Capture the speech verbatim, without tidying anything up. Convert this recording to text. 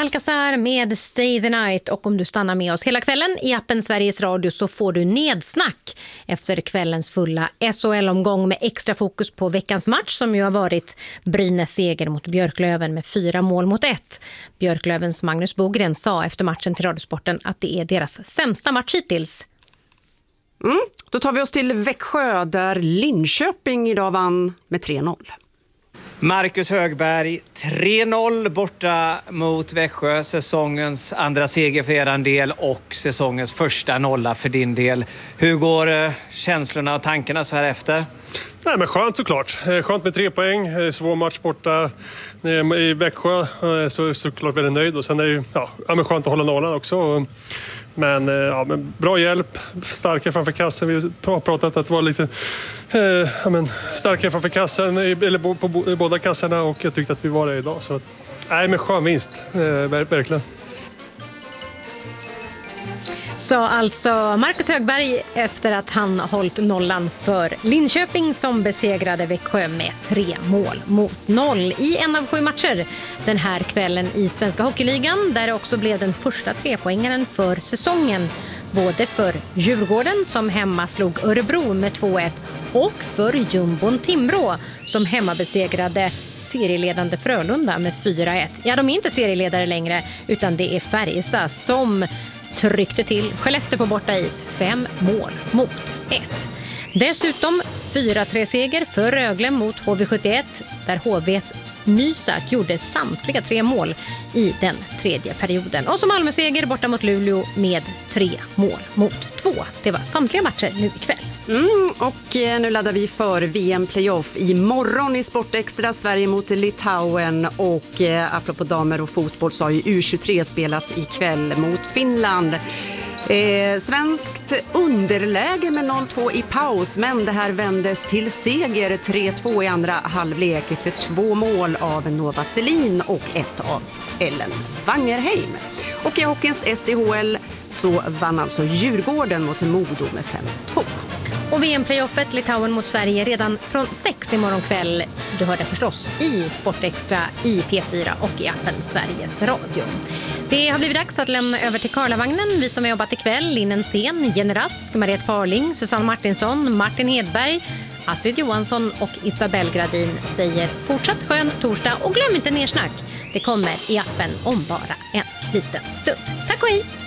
Alcazar med Stay the Night, och om du stannar med oss hela kvällen i appen Sveriges Radio så får du nedsnack efter kvällens fulla S H L-omgång med extra fokus på veckans match som ju har varit Brynäs seger mot Björklöven med fyra mål mot ett. Björklövens Magnus Bogren sa efter matchen till Radiosporten att det är deras sämsta match hittills. Mm, då tar vi oss till Växjö där Linköping idag vann med tre noll. Marcus Högberg, tre noll borta mot Växjö. Säsongens andra seger för er del och säsongens första nolla för din del. Hur går eh, känslorna och tankarna så här efter? Nej, men skönt såklart. Skönt med tre poäng. Svår match borta i Växjö. Så såklart väldigt nöjd. Och sen är det ju ja, men skönt att hålla nollan också. Men, ja, men bra hjälp. Starka framför kassen. Vi har pratat att det var lite eh, ja, men starka framför kassen. Eller på, på, på båda kassorna. Och jag tyckte att vi var det idag. Så nej, men skön vinst. Eh, verkligen. Så alltså Marcus Högberg efter att han hållit nollan för Linköping som besegrade Växjö med tre mål mot noll i en av sju matcher den här kvällen i Svenska Hockeyligan, där det också blev den första trepoängaren för säsongen, både för Djurgården som hemma slog Örebro med två ett och för Jumbon Timrå som hemma besegrade serieledande Frölunda med fyra ett. Ja, de är inte serieledare längre utan det är Färjestad som tryckte till Skellefteå på borta is fem mål mot ett. Dessutom fyra tre seger för Rögle mot H V sjuttioett där H V:s Mysak gjorde samtliga tre mål i den tredje perioden. Och som Malmö-seger borta mot Luleå med tre mål mot två. Det var samtliga matcher nu ikväll. Mm, och nu laddar vi för V M-playoff imorgon i Sportextra. Sverige mot Litauen. Och eh, apropå damer och fotboll så har ju U tjugotre spelat ikväll mot Finland. Eh, svenskt underläge med noll två i paus, men det här vändes till seger tre två i andra halvlek efter två mål av Nova Selin och ett av Ellen Wangerheim. Och i hockeyns S D H L så vann alltså Djurgården mot Modo med fem två. Och V M-playoffet Litauen mot Sverige redan från sex imorgon kväll. Du hör det förstås i Sportextra, i P fyra och i appen Sveriges Radio. Det har blivit dags att lämna över till Karlavagnen. Vi som har jobbat ikväll, Linnen Sen, Jenny Rask, Mariette Parling, Susanne Martinsson, Martin Hedberg, Astrid Johansson och Isabel Gradin säger fortsatt skön torsdag och glöm inte nersnack. Det kommer i appen om bara en liten stund. Tack och hej!